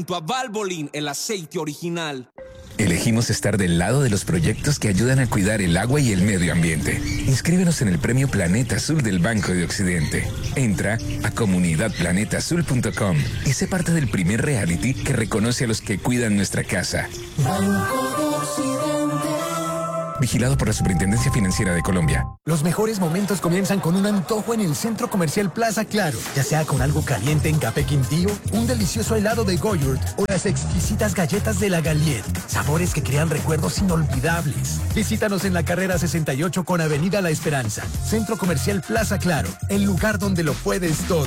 A Valvoline, el aceite original. Elegimos estar del lado de los proyectos que ayudan a cuidar el agua y el medio ambiente. Inscríbenos en el Premio Planeta Azul del Banco de Occidente. Entra a comunidadplanetaazul.com y sé parte del primer reality que reconoce a los que cuidan nuestra casa. Banco de Occidente. Vigilado por la Superintendencia Financiera de Colombia. Los mejores momentos comienzan con un antojo en el Centro Comercial Plaza Claro. Ya sea con algo caliente en Café Quintío, un delicioso helado de Goyurt o las exquisitas galletas de la Galette. Sabores que crean recuerdos inolvidables. Visítanos en la carrera 68 con Avenida La Esperanza. Centro Comercial Plaza Claro, el lugar donde lo puedes todo.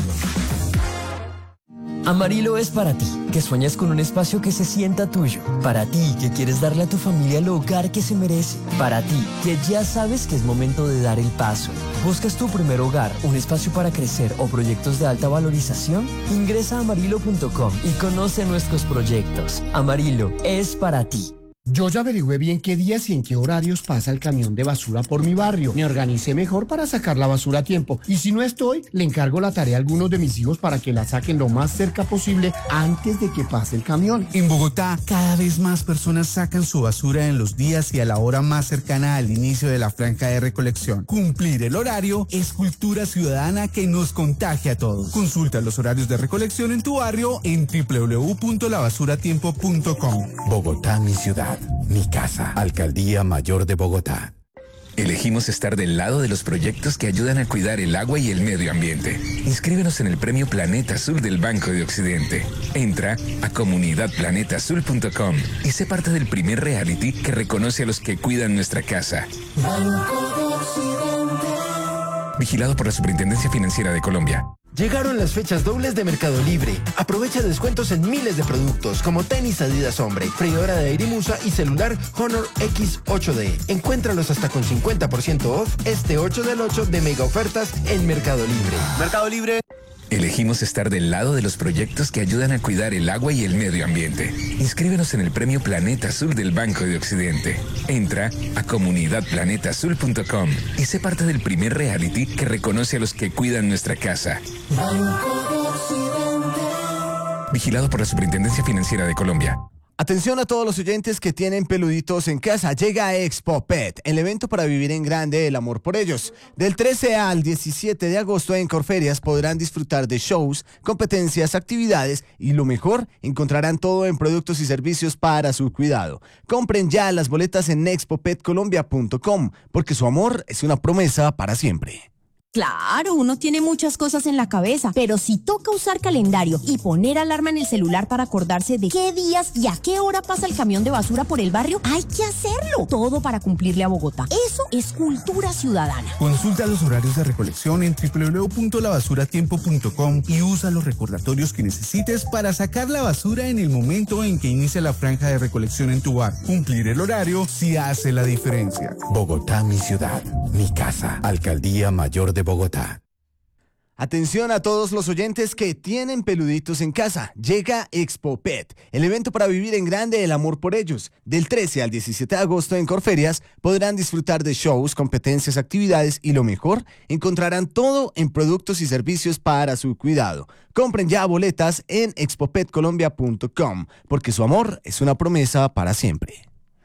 Amarillo es para ti, que sueñas con un espacio que se sienta tuyo. Para ti, que quieres darle a tu familia el hogar que se merece. Para ti, que ya sabes que es momento de dar el paso. ¿Buscas tu primer hogar, un espacio para crecer o proyectos de alta valorización? Ingresa a amarillo.com y conoce nuestros proyectos. Amarillo es para ti. Yo ya averigüé bien qué días y en qué horarios pasa el camión de basura por mi barrio. Me organicé mejor para sacar la basura a tiempo. Y si no estoy, le encargo la tarea a algunos de mis hijos para que la saquen lo más cerca posible antes de que pase el camión. En Bogotá, cada vez más personas sacan su basura en los días y a la hora más cercana al inicio de la franja de recolección. Cumplir el horario es cultura ciudadana que nos contagia a todos. Consulta los horarios de recolección en tu barrio en www.labasuratiempo.com. Bogotá, mi ciudad. Mi casa, Alcaldía Mayor de Bogotá. Elegimos estar del lado de los proyectos que ayudan a cuidar el agua y el medio ambiente. Inscríbenos en el Premio Planeta Azul del Banco de Occidente. Entra a comunidadplanetaazul.com y sé parte del primer reality que reconoce a los que cuidan nuestra casa. Banco de Occidente. Vigilado por la Superintendencia Financiera de Colombia. Llegaron las fechas dobles de Mercado Libre. Aprovecha descuentos en miles de productos como tenis Adidas Hombre, freidora de aire Musa y celular Honor X 8D. Encuéntralos hasta con 50% off este 8 del 8 de mega ofertas en Mercado Libre. Mercado Libre. Elegimos estar del lado de los proyectos que ayudan a cuidar el agua y el medio ambiente. Inscríbenos en el Premio Planeta Azul del Banco de Occidente. Entra a comunidadplanetaazul.com y sé parte del primer reality que reconoce a los que cuidan nuestra casa. Banco de Occidente. Vigilado por la Superintendencia Financiera de Colombia. Atención a todos los oyentes que tienen peluditos en casa. Llega Expo Pet, el evento para vivir en grande el amor por ellos. Del 13 al 17 de agosto en Corferias podrán disfrutar de shows, competencias, actividades y lo mejor, encontrarán todo en productos y servicios para su cuidado. Compren ya las boletas en expopetcolombia.com porque su amor es una promesa para siempre. Claro, uno tiene muchas cosas en la cabeza, pero si toca usar calendario y poner alarma en el celular para acordarse de qué días y a qué hora pasa el camión de basura por el barrio, hay que hacerlo. Todo para cumplirle a Bogotá. Eso es cultura ciudadana. Consulta los horarios de recolección en www.labasuratiempo.com y usa los recordatorios que necesites para sacar la basura en el momento en que inicia la franja de recolección en tu barrio. Cumplir el horario sí hace la diferencia. Bogotá, mi ciudad, mi casa, Alcaldía Mayor de Bogotá. Atención a todos los oyentes que tienen peluditos en casa. Llega Expo Pet, el evento para vivir en grande el amor por ellos. Del 13 al 17 de agosto en Corferias podrán disfrutar de shows, competencias, actividades y lo mejor, encontrarán todo en productos y servicios para su cuidado. Compren ya boletas en expopetcolombia.com porque su amor es una promesa para siempre.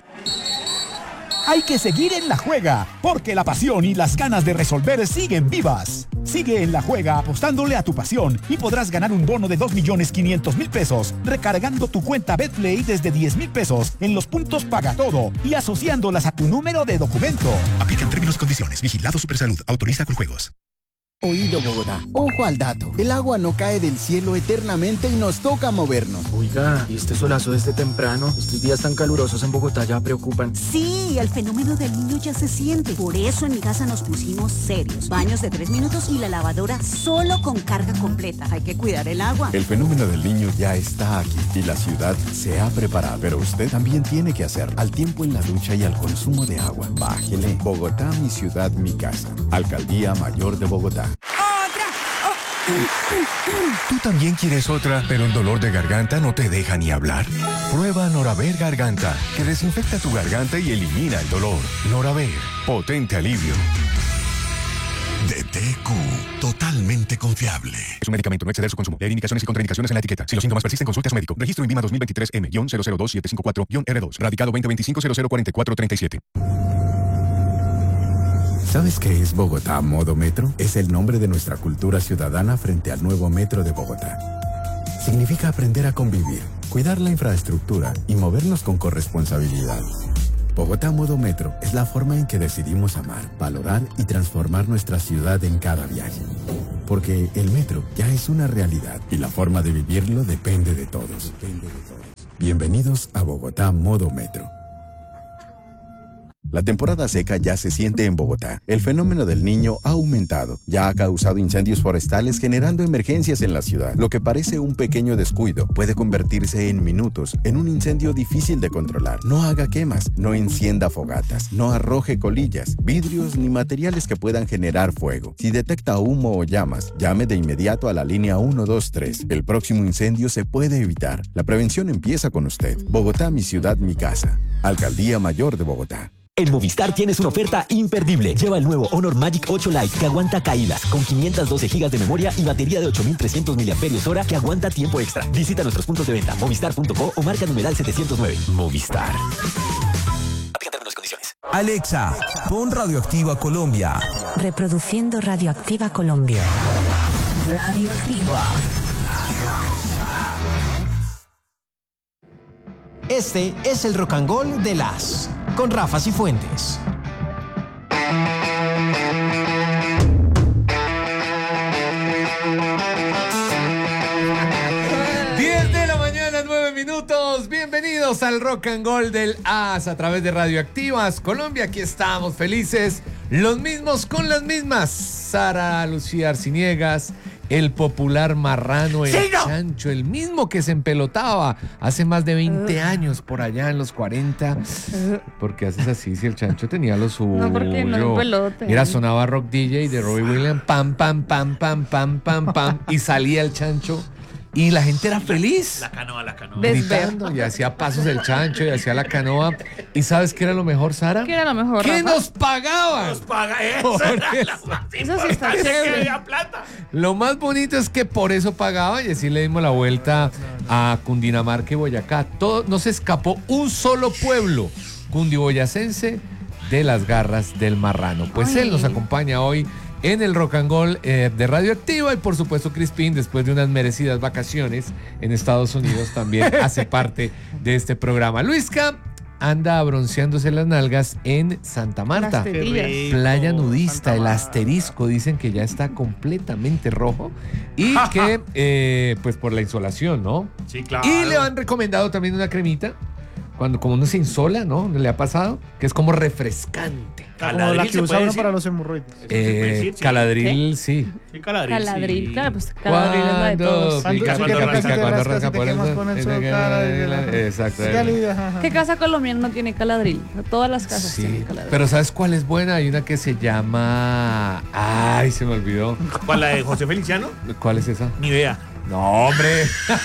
Hay que seguir en La Juega, porque la pasión y las ganas de resolver siguen vivas. Sigue en La Juega apostándole a tu pasión y podrás ganar un bono de 2.500.000 pesos recargando tu cuenta Betplay desde 10.000 pesos en los puntos Paga Todo y asociándolas a tu número de documento. Aplican términos y condiciones. Vigilado Supersalud. Autoriza con juegos. Oído Bogotá, ojo al dato, el agua no cae del cielo eternamente y nos toca movernos. Oiga, ¿y este solazo desde temprano? Estos días tan calurosos en Bogotá ya preocupan. Sí, el fenómeno del Niño ya se siente, por eso en mi casa nos pusimos serios. Baños de 3 minutos y la lavadora solo con carga completa. Hay que cuidar el agua. El fenómeno del Niño ya está aquí y la ciudad se ha preparado, pero usted también tiene que hacer al tiempo en la ducha y al consumo de agua. Bájele. Bogotá, mi ciudad, mi casa. Alcaldía Mayor de Bogotá. ¿Tú también quieres otra, pero el dolor de garganta no te deja ni hablar? Prueba Noraver Garganta, que desinfecta tu garganta y elimina el dolor. Noraver, potente alivio. De té totalmente confiable. Es un medicamento, no exceder su consumo. Leer indicaciones y contraindicaciones en la etiqueta. Si los síntomas persisten, consulte a su médico. Registro INVIMA 2023-M-002754-R2. Radicado 2025-004437. ¿Sabes qué es Bogotá Modo Metro? Es el nombre de nuestra cultura ciudadana frente al nuevo metro de Bogotá. Significa aprender a convivir, cuidar la infraestructura y movernos con corresponsabilidad. Bogotá Modo Metro es la forma en que decidimos amar, valorar y transformar nuestra ciudad en cada viaje. Porque el metro ya es una realidad y la forma de vivirlo depende de todos. Bienvenidos a Bogotá Modo Metro. La temporada seca ya se siente en Bogotá. El fenómeno del Niño ha aumentado. Ya ha causado incendios forestales generando emergencias en la ciudad. Lo que parece un pequeño descuido puede convertirse en minutos en un incendio difícil de controlar. No haga quemas, no encienda fogatas, no arroje colillas, vidrios ni materiales que puedan generar fuego. Si detecta humo o llamas, llame de inmediato a la línea 123. El próximo incendio se puede evitar. La prevención empieza con usted. Bogotá, mi ciudad, mi casa. Alcaldía Mayor de Bogotá. En Movistar tienes una oferta imperdible. Lleva el nuevo Honor Magic 8 Lite que aguanta caídas con 512 GB de memoria y batería de 8300 mAh que aguanta tiempo extra. Visita nuestros puntos de venta movistar.co o marca numeral 709. Movistar. Aplica términos y condiciones. Alexa, pon Radioactiva Colombia. Reproduciendo Radioactiva Colombia. Radioactiva. Este es el Rock and Roll de las... con Rafa Cifuentes. 10 de la mañana, 9 minutos. Bienvenidos al Rock and Roll del AS a través de Radioactivas Colombia. Aquí estamos felices, los mismos con las mismas. Sara Lucía Arciniegas, el popular marrano, el chancho, el mismo que se empelotaba hace más de 20 años por allá en los 40. ¿Por qué haces así si el chancho tenía lo suyo? No, porque no me pelote. Mira, sonaba Rock DJ de Robbie Williams, pam, pam, pam, pam, pam, pam, pam, y salía el chancho. Y la gente era feliz. La canoa. Gritando, y hacía pasos el chancho y hacía la canoa. ¿Y sabes qué era lo mejor, Sara? ¿Qué era lo mejor, ¡Que Rafa? nos pagaban! Eso Eso sí está chévere. Plata. Lo más bonito es que por eso pagaban y así le dimos la vuelta a Cundinamarca y Boyacá. No se escapó un solo pueblo cundiboyacense de las garras del marrano. Pues él nos acompaña hoy en el Rock and Roll de Radioactiva y por supuesto Crispín, después de unas merecidas vacaciones en Estados Unidos, también hace parte de este programa. Luisca anda bronceándose las nalgas en Santa Marta, playa nudista, el asterisco, dicen que ya está completamente rojo y que pues por la insolación, ¿no? Sí, claro. Y le han recomendado también una cremita como uno se insola, ¿no? ¿Le ha pasado? Que es como refrescante. Como la que usa uno para los hemorroides. Caladril, sí. Sí, Caladril. Caladril, sí. Claro, pues Caladril es la de todos. Cuando rasca por eso. Exacto. ¿Qué casa colombiana no tiene Caladril? Todas las casas tienen Caladril. Pero ¿sabes cuál es buena? Hay una que se llama... Ay, se me olvidó. ¿Cuál, la de José Feliciano? ¿Cuál es esa? Ni idea. No, hombre.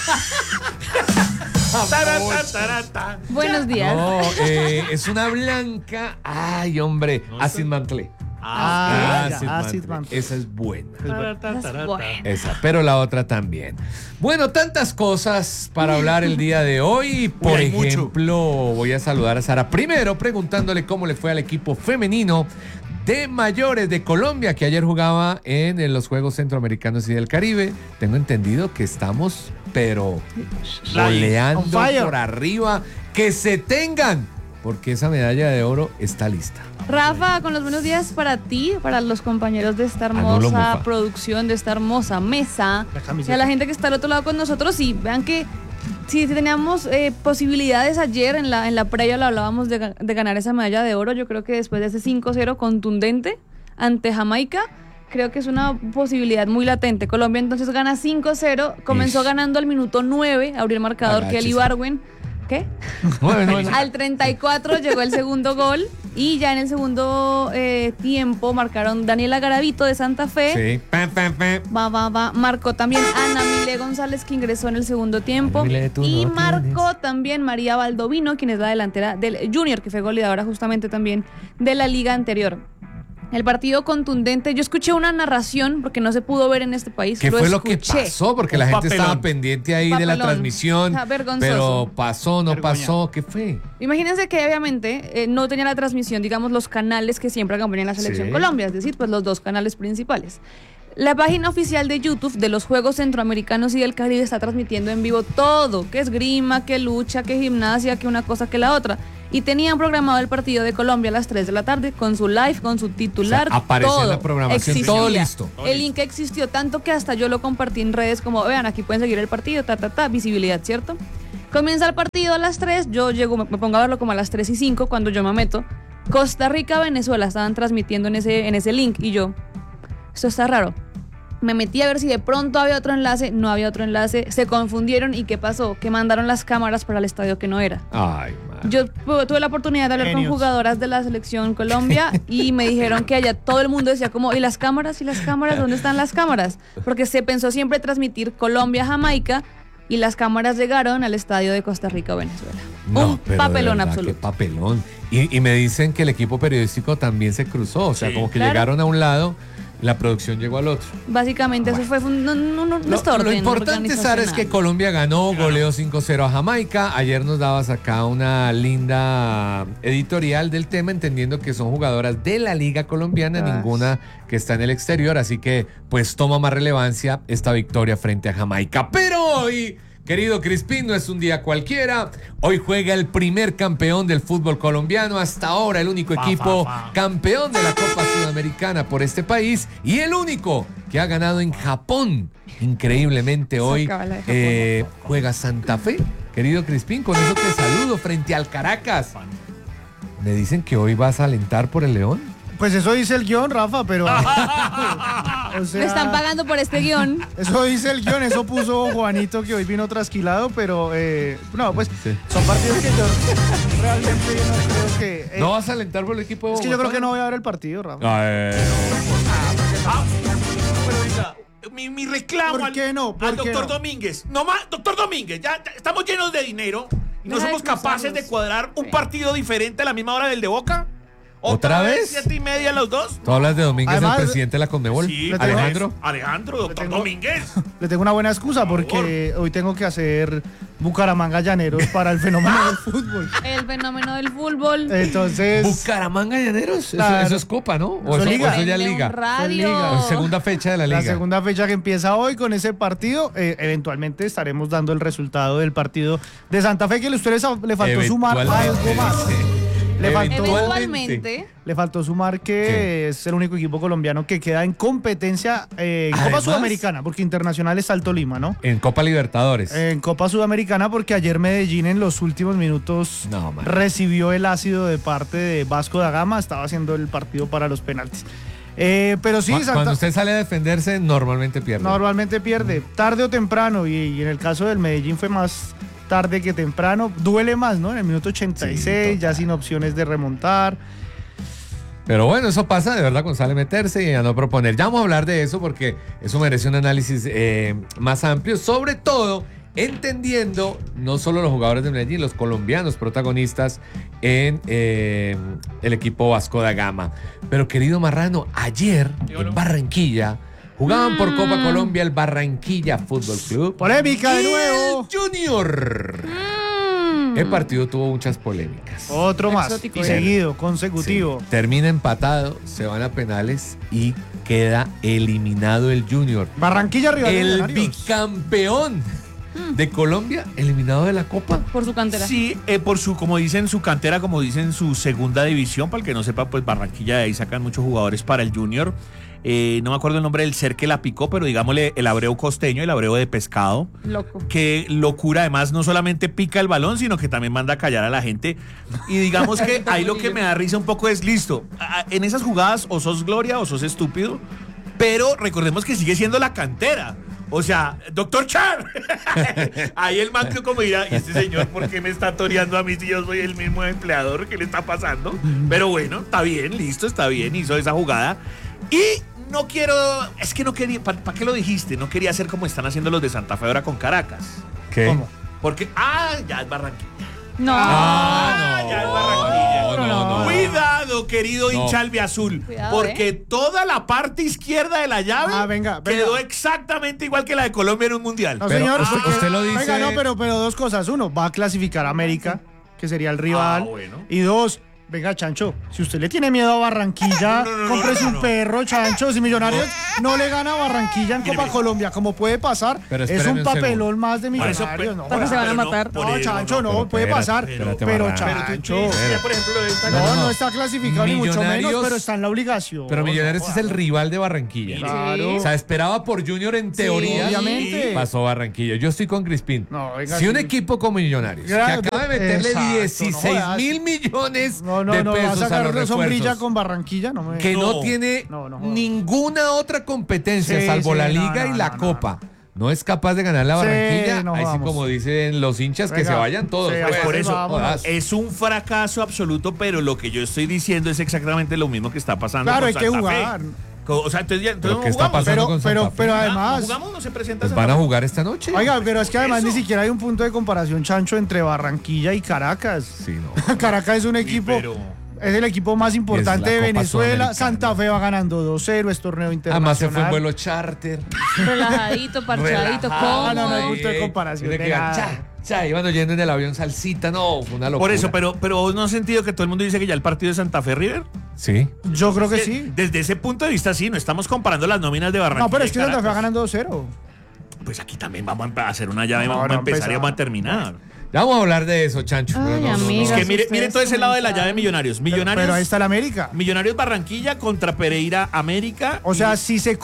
Buenos días. No, es una blanca. Ay, hombre. Acid Mantle. Acid Mantle. Esa es buena. Esa, pero la otra también. Bueno, tantas cosas para hablar el día de hoy. Por ejemplo, voy a saludar a Sara primero preguntándole cómo le fue al equipo femenino de mayores de Colombia, que ayer jugaba en los Juegos Centroamericanos y del Caribe. Tengo entendido que estamos, pero goleando por arriba. Que se tengan, porque esa medalla de oro está lista. Rafa, con los buenos días para ti, para los compañeros de esta hermosa producción, de esta hermosa mesa, y a la gente que está al otro lado con nosotros. Y vean que si teníamos posibilidades ayer en la previa, lo hablábamos de ganar esa medalla de oro. Yo creo que después de ese 5-0 contundente ante Jamaica, creo que es una posibilidad muy latente. Colombia entonces gana 5-0, comenzó ganando al minuto 9, abrió el marcador Kelly Barwin. ¿Qué? 9. Al 34 llegó el segundo gol y ya en el segundo tiempo marcaron Daniela Garavito de Santa Fe. Sí. Marcó también Ana Milé González, que ingresó en el segundo tiempo. Y marcó también María Baldovino, quien es la delantera del Junior, que fue goleadora justamente también de la liga anterior. El partido contundente. Yo escuché una narración, porque no se pudo ver en este país. ¿Qué fue lo que pasó? Porque la gente estaba pendiente ahí de la transmisión. Vergonzoso. Pero pasó, no pasó. ¿Qué fue? Imagínense que obviamente no tenía la transmisión, digamos, los canales que siempre acompañan la Selección Colombia, es decir, pues los dos canales principales. La página oficial de YouTube de los Juegos Centroamericanos y del Caribe está transmitiendo en vivo todo, que esgrima, que lucha, que gimnasia, que una cosa, que la otra. Y tenían programado el partido de Colombia a las 3 de la tarde con su live, con su titular, aparece todo. En la programación, existía. todo listo. El link existió, tanto que hasta yo lo compartí en redes como, vean, aquí pueden seguir el partido, visibilidad, ¿cierto? Comienza el partido a las 3, yo llego, me pongo a verlo como a las 3:05 cuando yo me meto. Costa Rica, Venezuela estaban transmitiendo en ese link y yo, esto está raro. Me metí a ver si de pronto había otro enlace, no había otro enlace, se confundieron y ¿qué pasó? Que mandaron las cámaras para el estadio que no era. Ay, man. Yo tuve la oportunidad de hablar con jugadoras de la Selección Colombia y me dijeron que allá todo el mundo decía como, ¿y las cámaras? ¿Y las cámaras? ¿Dónde están las cámaras? Porque se pensó siempre transmitir Colombia-Jamaica y las cámaras llegaron al estadio de Costa Rica o Venezuela. No, un papelón absoluto. Qué papelón. Y me dicen que el equipo periodístico también se cruzó, o sea, como que llegaron a un lado, la producción llegó al otro. Básicamente eso fue Lo importante, Sara, es que Colombia ganó, goleó 5-0 a Jamaica. Ayer nos dabas acá una linda editorial del tema, entendiendo que son jugadoras de la Liga Colombiana, ninguna que está en el exterior, así que pues toma más relevancia esta victoria frente a Jamaica. Pero hoy, querido Crispín, no es un día cualquiera. Hoy juega el primer campeón del fútbol colombiano, hasta ahora el único equipo campeón de la Copa Sudamericana por este país y el único que ha ganado en Japón. Increíblemente hoy juega Santa Fe. Querido Crispín, con eso te saludo frente al Caracas. Me dicen que hoy vas a alentar por el León. Pues eso dice el guión, Rafa, pero... o sea, me están pagando por este guión. Eso dice el guión, eso puso Juanito, que hoy vino trasquilado, pero no, pues son partidos que yo realmente no creo que... ¿No vas a alentar por el equipo de Bogotá? Es que yo creo que no voy a ver el partido, Rafa. Mi reclamo ¿Por qué no? al doctor Domínguez. No más, doctor Domínguez, ya estamos llenos de dinero y no somos capaces de cuadrar un partido diferente a la misma hora del de Boca. ¿Otra vez? 7:30 los dos. ¿Tú hablas de Domínguez, Además, el presidente de la Conmebol? Sí, Alejandro, doctor Domínguez. Le tengo una buena excusa porque hoy tengo que hacer Bucaramanga Llaneros para el fenómeno del fútbol. El fenómeno del fútbol. Entonces... Bucaramanga Llaneros, claro. Eso es Copa, ¿no? O eso ya es Liga. Radio. O segunda fecha de la Liga. La segunda fecha que empieza hoy con ese partido. Eventualmente estaremos dando el resultado del partido de Santa Fe, que a ustedes le faltó sumar algo más. Le faltó sumar que es el único equipo colombiano que queda en competencia en Copa Sudamericana, porque Internacional es Salto Lima, ¿no? En Copa Libertadores. En Copa Sudamericana, porque ayer Medellín en los últimos minutos recibió el ácido de parte de Vasco da Gama, estaba haciendo el partido para los penaltis. Pero sí, cuando usted sale a defenderse, normalmente pierde. Normalmente pierde, tarde o temprano, y en el caso del Medellín fue más tarde que temprano. Duele más, ¿no? En el minuto 86, ya sin opciones de remontar. Pero bueno, eso pasa de verdad cuando sale a meterse y a no proponer. Ya vamos a hablar de eso porque eso merece un análisis más amplio, sobre todo entendiendo no solo los jugadores de Medellín, los colombianos protagonistas en el equipo Vasco da Gama. Pero querido Marrano, ayer en Barranquilla jugaban por Copa Colombia el Barranquilla Fútbol Club. Polémica de nuevo. El Junior. El partido tuvo muchas polémicas. Otro más, seguido, consecutivo. Sí. Termina empatado, se van a penales y queda eliminado el Junior. Barranquilla rival. El bicampeón de Colombia, eliminado de la Copa. Por su cantera. Sí, por su, como dicen, su cantera, como dicen, su segunda división. Para el que no sepa, pues Barranquilla, de ahí sacan muchos jugadores para el Junior. No me acuerdo el nombre del ser que la picó, pero digámosle el Abreu costeño, el Abreu de pescado. Loco. Qué locura, además no solamente pica el balón, sino que también manda a callar a la gente. Y digamos que ahí lo que me da risa un poco es, listo, en esas jugadas o sos gloria o sos estúpido, pero recordemos que sigue siendo la cantera. O sea, doctor Char. Ahí el man que como dirá, ¿y este señor por qué me está toreando a mí si yo soy el mismo empleador? ¿Qué le está pasando? Pero bueno, está bien, listo, está bien, hizo esa jugada. Y no quiero, es que no quería, ¿para qué lo dijiste? No quería hacer como están haciendo los de Santa Fe ahora con Caracas. ¿Qué? ¿Cómo? Porque, ya es Barranquilla. No. Ya es Barranquilla. No. Cuidado. Cuidado, querido hincha albiazul, porque toda la parte izquierda de la llave quedó exactamente igual que la de Colombia en un mundial. No, señor, usted lo dice. Venga, no, pero dos cosas. Uno, va a clasificar a América, que sería el rival. Y dos, venga, Chancho, si usted le tiene miedo a Barranquilla, cómprese un perro, Chancho. Si Millonarios no le gana a Barranquilla en Copa Colombia, como puede pasar, es un papelón más de Millonarios. Porque se van a matar. No, Chancho, no, puede pasar. Pero Chancho, no está clasificado ni mucho menos, pero está en la obligación. Pero Millonarios es el rival de Barranquilla. Claro. O sea, esperaba por Junior en teoría. Obviamente. Pasó Barranquilla. Yo estoy con Crispín. Si un equipo como Millonarios, que acaba de meterle 16.000 millones de pesos vas a a los una sombrilla refuerzos, con Barranquilla, que no tiene ninguna otra competencia salvo la Liga y la Copa, no es capaz de ganar la Barranquilla, ahí sí, como dicen los hinchas, que se vayan todos. Pues por eso, es un fracaso absoluto, pero lo que yo estoy diciendo es exactamente lo mismo que está pasando con Santa Fe. Claro, hay que jugar. O sea, entonces ¿Pero qué está pasando con Santa Fe? Pero además... ¿Jugamos? ¿No se presenta? Pues van a jugar esta noche. Oiga, pero es que además ni siquiera hay un punto de comparación, Chancho, entre Barranquilla y Caracas. Sí, no. Caracas es un equipo... Es el equipo más importante de Venezuela. Santa Fe va ganando 2-0, es torneo internacional. Además se fue en vuelo charter. Relajadito, parchadito, cómodo. No hay punto de comparación. Iban oyendo en el avión salsita, no, fue una locura. Por eso, pero ¿vos no has sentido que todo el mundo dice que ya el partido de Santa Fe River? Sí. Yo creo que sí. Desde ese punto de vista, sí, no estamos comparando las nóminas de Barranquilla. No, pero es que Santa Fe va ganando 2-0. Pues aquí también vamos a hacer una llave, vamos a empezar y vamos a terminar. Ya vamos a hablar de eso, Chancho. Ay, es que mire todo ese lado de la llave de Millonarios. Pero ahí está el América. Millonarios Barranquilla contra Pereira América. O sea, si se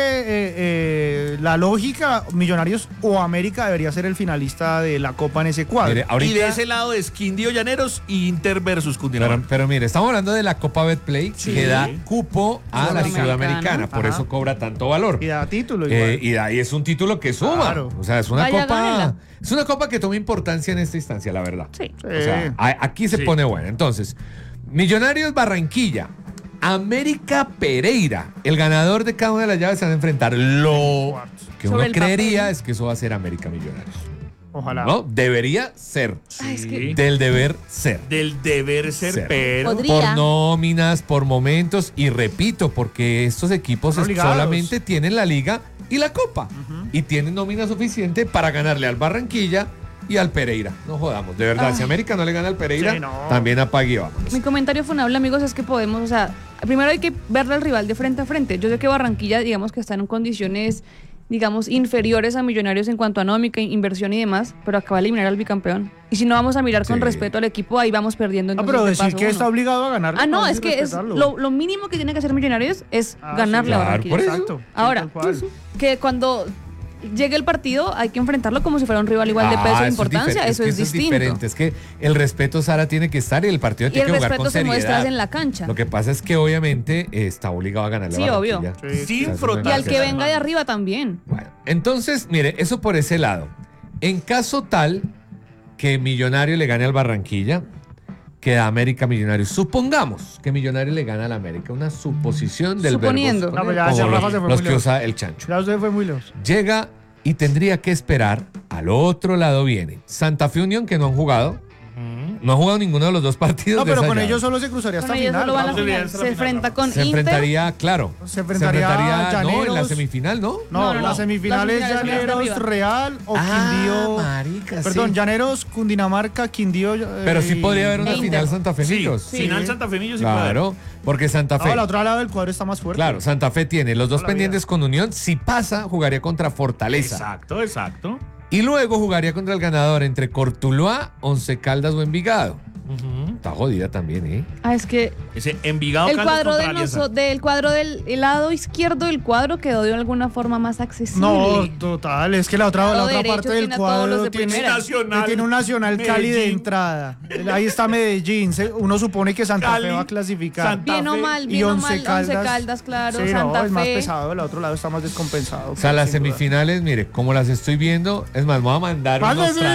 cumple la lógica, Millonarios o América debería ser el finalista de la Copa en ese cuadro. Mire, ahorita, y de ese lado es Quindío Llaneros y Inter versus Cundinamarca. Pero mire, estamos hablando de la Copa Betplay, que da cupo a la Sudamericana. Por eso cobra tanto valor. Y da título igual. Y es un título que suma. Claro. O sea, es una copa. Gánela. Es una copa que toma importancia en esta instancia, la verdad. Sí. O sea, aquí se pone buena. Entonces, Millonarios Barranquilla, América Pereira, el ganador de cada una de las llaves se van a enfrentar. Lo que uno creería es que eso va a ser América Millonarios. Ojalá. No, debería ser. Ay, del deber ser. Del deber ser, pero... Por nóminas, por momentos, y repito, porque estos equipos solamente tienen la Liga y la Copa. Y tienen nómina suficiente para ganarle al Barranquilla y al Pereira. No jodamos, de verdad. Si América no le gana al Pereira, también apague y vámonos. Mi comentario funable, amigos, es que podemos, o sea, primero hay que verle al rival de frente a frente. Yo sé que Barranquilla, digamos que está en condiciones, digamos, inferiores a Millonarios en cuanto a nómica, inversión y demás, pero acaba de eliminar al bicampeón. Y si no vamos a mirar con respeto al equipo, ahí vamos perdiendo. Pero decir que está obligado a ganar. No, es que es lo mínimo que tiene que hacer Millonarios es ganarle a Barranquilla. Exacto. Ahora, que cuando llegue el partido hay que enfrentarlo como si fuera un rival igual de peso e importancia. Eso es distinto. Diferente. Es que el respeto, Sara, tiene que estar y el partido tiene que jugar con seriedad. Y el respeto se muestra en la cancha. Lo que pasa es que obviamente está obligado a ganarle a Barranquilla. Sí, obvio. Sin frotar. Y al que venga de arriba también. Bueno, entonces, mire, eso por ese lado. En caso tal que Millonario le gane al Barranquilla, queda América Millonarios. Supongamos que Millonarios le gana al América. Una suposición del Suponiendo. verbo. Los que usa el Chancho. Ya usted fue muy lejos. Llega y tendría que esperar. Al otro lado viene Santa Fe Unión, que no han jugado. No ha jugado ninguno de los dos partidos. No, pero de con llave. ellos solo se cruzaría hasta final. Solo va a la final. Se enfrenta con Se Inter. enfrentaría, claro. Se enfrentaría no, en la semifinal, ¿no? No, la semifinal es Llaneros, Real o Quindío. Marica, perdón, Llaneros, Cundinamarca, Quindío. Pero sí podría haber una final Santa Fe Millos. Sí. Final Santa Fe Millos. Claro, porque Santa Fe. No, la otra lado del cuadro está más fuerte. Claro, Santa Fe tiene los dos pendientes con Unión. Si pasa, jugaría contra Fortaleza. Exacto. Y luego jugaría contra el ganador entre Cortuluá, Once Caldas o Envigado. Está jodida también, ¿eh? Es que ese Envigado el cuadro del cuadro del lado izquierdo del cuadro quedó de alguna forma más accesible. No, total, es que la otra parte del cuadro tiene un Nacional Cali de entrada. Ahí está Medellín, uno supone que Santa Fe va a clasificar. Bien o mal, Once Caldas, claro, sí, Santa Fe. Es más pesado, el otro lado está más descompensado. O sea, las semifinales, mire, como las estoy viendo, es más, me voy a mandar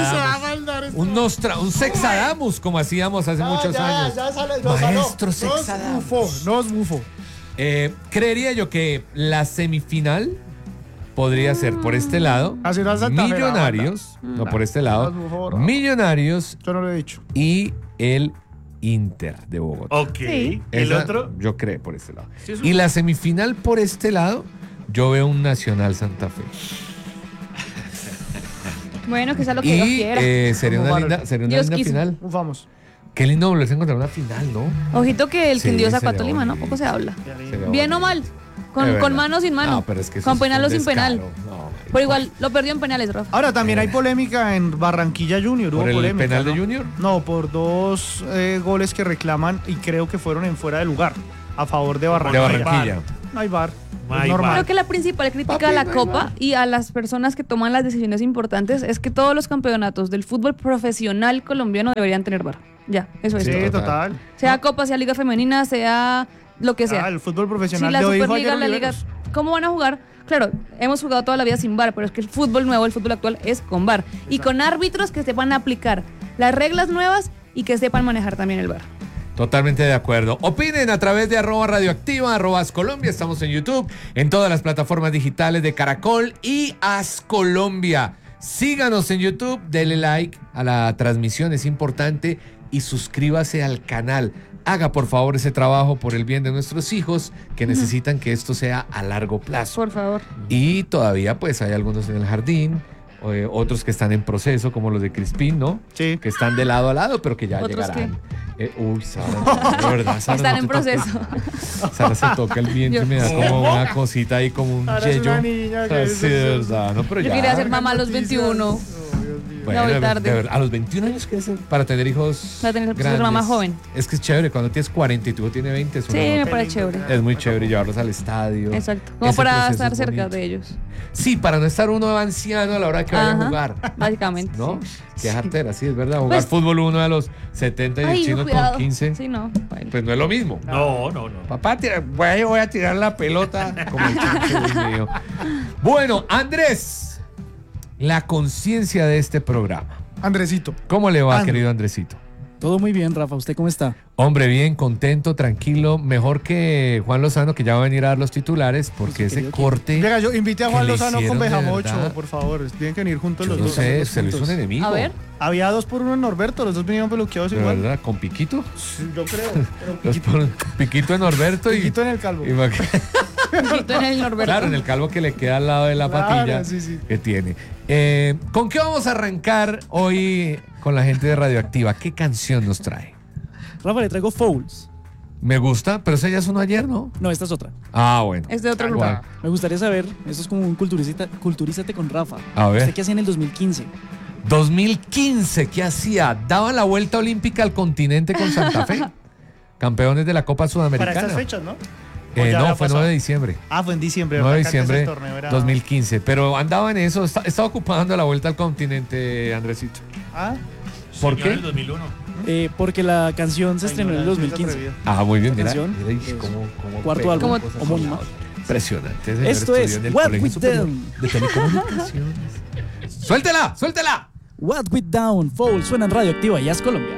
un Sexadamus, como hacíamos hace muchos años. Maestro Sexadamus. No es bufo. Creería yo que la semifinal podría ser por este lado Millonarios, no por este lado, Millonarios yo no lo he dicho, y el Inter de Bogotá. Ok. Sí. ¿El otro? Yo creo por este lado. Sí, y la semifinal por este lado, yo veo un Nacional Santa Fe. Bueno, que sea lo que Dios quiera. Sería una linda final. Vamos. Qué lindo volverse a encontrar una final, ¿no? Ojito que el Quindío sacó a Tolima, ¿no? Poco se habla. Bien o mal. Con mano o sin mano. No, pero es que con penal o sin penal. No, pero igual lo perdió en penales, Rafa. Ahora también hay polémica en Barranquilla Junior. ¿Por hubo el polémica, penal ¿no? de Junior? No, por 2 goles que reclaman y creo que fueron en fuera de lugar a favor de Barranquilla. De Barranquilla. No hay VAR. Normal. Creo que la principal crítica a la Copa y a las personas que toman las decisiones importantes es que todos los campeonatos del fútbol profesional colombiano deberían tener VAR. Ya, eso es. Sí, total. Sea Copa, sea Liga Femenina, sea lo que sea. El fútbol profesional la de hoy Superliga, la Liga. ¿Cómo van a jugar? Claro, hemos jugado toda la vida sin VAR, pero es que el fútbol nuevo, el fútbol actual es con VAR. Y con árbitros que sepan aplicar las reglas nuevas y que sepan manejar también el VAR. Totalmente de acuerdo. Opinen a través de @radioactiva, @ascolombia. Estamos en YouTube, en todas las plataformas digitales de Caracol y Ascolombia. Síganos en YouTube, denle like a la transmisión, es importante, y suscríbase al canal. Haga por favor ese trabajo por el bien de nuestros hijos que necesitan que esto sea a largo plazo. Por favor. Y todavía pues hay algunos en el jardín, otros que están en proceso, como los de Crispín, ¿no? Sí. Que están de lado a lado, pero que ya ¿Otros llegarán. Sara, de verdad, Sara. Están no en proceso. Sara se toca el vientre y me da como una cosita ahí, como un Ahora es yello. una niña que Sí, de verdad, no, pero Yo ya. quería ser mamá a los 21. Bueno, ya voy tarde. de verdad, a los 21 años, ¿qué hacen? Para tener hijos Para tener grandes. ser mamá joven. Es que es chévere, cuando tienes 40 y tú tienes 20. Sí, me parece chévere. Es muy chévere llevarlos al estadio. Exacto. Como Ese para proceso estar es cerca bonito. de ellos. Sí, para no estar uno anciano a la hora que vaya a jugar. Básicamente. ¿No? Sí. Qué jartera, sí, es verdad. Jugar Pues- fútbol uno a los 70 y el Ay, chino cuidado. con 15. Sí, no. Bueno. Pues no es lo mismo. No. Papá, voy a tirar la pelota como el chico, Dios mío. Bueno, Andrés, la conciencia de este programa. Andresito. ¿Cómo le va, querido Andresito? Todo muy bien, Rafa. ¿Usted cómo está? Hombre, bien, contento, tranquilo. Mejor que Juan Lozano, que ya va a venir a dar los titulares, porque ese corte. Venga, yo invité a que Juan le Lozano con hicieron de Bejamocho, verdad. por favor. Tienen que venir juntos Yo los no dos. sé, los se lo hizo juntos. un enemigo. A ver. Había 2-1 en Norberto, los dos vinieron peluqueados ¿De igual. verdad? ¿Con Piquito? Sí, yo creo. pero Piquito en Norberto y. Piquito en el calvo. Piquito en el Norberto. Claro, en el calvo que le queda al lado de la Claro, patilla sí. que tiene. ¿Con qué vamos a arrancar hoy con la gente de Radioactiva? ¿Qué canción nos trae? Rafa, le traigo Fouls. Me gusta, pero esa ya sonó ayer, ¿no? No, esta es otra. Ah, bueno. Es de otro grupo. ¿Cuál? Me gustaría saber, esto es como un culturízate con Rafa. A ver. ¿Usted qué hacía en el 2015? 2015, ¿qué hacía? Daba la vuelta olímpica al continente con Santa Fe. Campeones de la Copa Sudamericana. Para estas fechas, ¿no? ¿O ya No, había fue pasado? 9 de diciembre. Ah, fue en diciembre. 9 de ¿verdad? Que antes diciembre el torneo era- 2015. Pero andaba en eso, estaba ocupando la vuelta al continente, Andresito. Ah, ¿Por Señor qué? del 2001. Porque la canción se estrenó en el 2015. Ah, muy bien, La mira. canción, mira, pues, cómo cuarto pega álbum cosas homónima. sonadas. Impresionante. Ese Esto señor es estudió en el What Colegio We Superior Done. de Telecomunicaciones. ¡Suéltela! ¡Suéltela! What We Down, Fouls, suena en Radioactiva y Haz Colombia.